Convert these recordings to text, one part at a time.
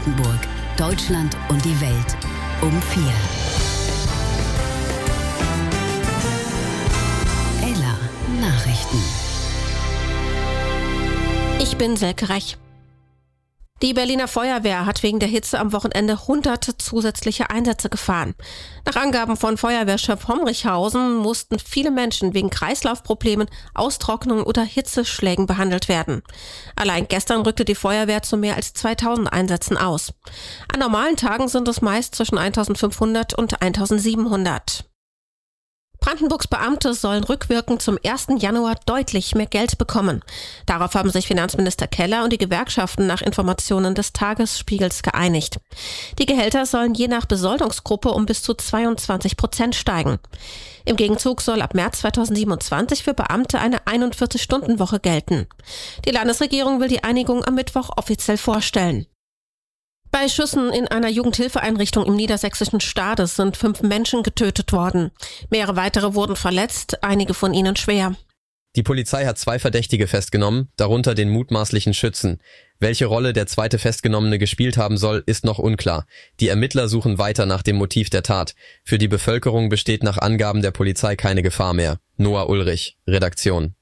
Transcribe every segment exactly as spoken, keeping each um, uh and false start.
Brandenburg, Deutschland und die Welt um vier. Ella Nachrichten. Ich bin Selke Rech. Die Berliner Feuerwehr hat wegen der Hitze am Wochenende hunderte zusätzliche Einsätze gefahren. Nach Angaben von Feuerwehrchef Homrichhausen mussten viele Menschen wegen Kreislaufproblemen, Austrocknung oder Hitzeschlägen behandelt werden. Allein gestern rückte die Feuerwehr zu mehr als zweitausend Einsätzen aus. An normalen Tagen sind es meist zwischen eintausendfünfhundert und eintausendsiebenhundert. Brandenburgs Beamte sollen rückwirkend zum ersten Januar deutlich mehr Geld bekommen. Darauf haben sich Finanzminister Keller und die Gewerkschaften nach Informationen des Tagesspiegels geeinigt. Die Gehälter sollen je nach Besoldungsgruppe um bis zu zweiundzwanzig Prozent steigen. Im Gegenzug soll ab März zweitausendsiebenundzwanzig für Beamte eine einundvierzig-Stunden-Woche gelten. Die Landesregierung will die Einigung am Mittwoch offiziell vorstellen. Bei Schüssen in einer Jugendhilfeeinrichtung im niedersächsischen Stades sind fünf Menschen getötet worden. Mehrere weitere wurden verletzt, einige von ihnen schwer. Die Polizei hat zwei Verdächtige festgenommen, darunter den mutmaßlichen Schützen. Welche Rolle der zweite Festgenommene gespielt haben soll, ist noch unklar. Die Ermittler suchen weiter nach dem Motiv der Tat. Für die Bevölkerung besteht nach Angaben der Polizei keine Gefahr mehr. Noah Ulrich, Redaktion.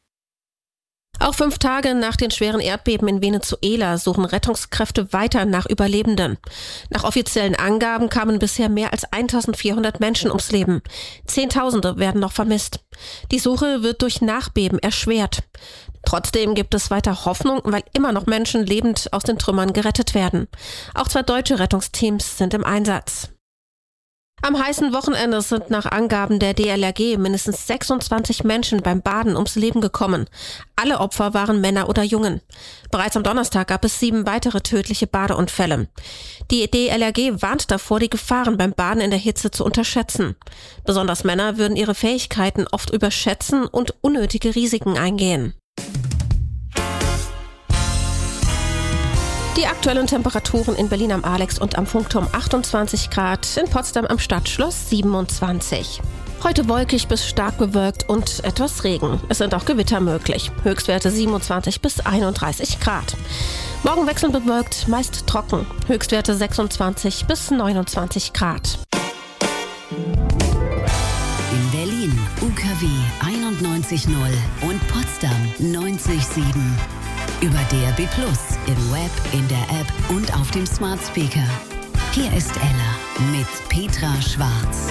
Auch fünf Tage nach den schweren Erdbeben in Venezuela suchen Rettungskräfte weiter nach Überlebenden. Nach offiziellen Angaben kamen bisher mehr als eintausendvierhundert Menschen ums Leben. Zehntausende werden noch vermisst. Die Suche wird durch Nachbeben erschwert. Trotzdem gibt es weiter Hoffnung, weil immer noch Menschen lebend aus den Trümmern gerettet werden. Auch zwei deutsche Rettungsteams sind im Einsatz. Am heißen Wochenende sind nach Angaben der D L R G mindestens sechsundzwanzig Menschen beim Baden ums Leben gekommen. Alle Opfer waren Männer oder Jungen. Bereits am Donnerstag gab es sieben weitere tödliche Badeunfälle. Die D L R G warnt davor, die Gefahren beim Baden in der Hitze zu unterschätzen. Besonders Männer würden ihre Fähigkeiten oft überschätzen und unnötige Risiken eingehen. Die aktuellen Temperaturen in Berlin am Alex und am Funkturm achtundzwanzig Grad, in Potsdam am Stadtschloss siebenundzwanzig. Heute wolkig bis stark bewölkt und etwas Regen. Es sind auch Gewitter möglich. Höchstwerte siebenundzwanzig bis einunddreißig Grad. Morgen wechselnd bewölkt, meist trocken. Höchstwerte sechsundzwanzig bis neunundzwanzig Grad. In Berlin U K W einundneunzig Komma null und Potsdam neunzig Komma sieben. Über D R B Plus, im Web, in der App und auf dem Smart Speaker. Hier ist Ella mit Petra Schwarz.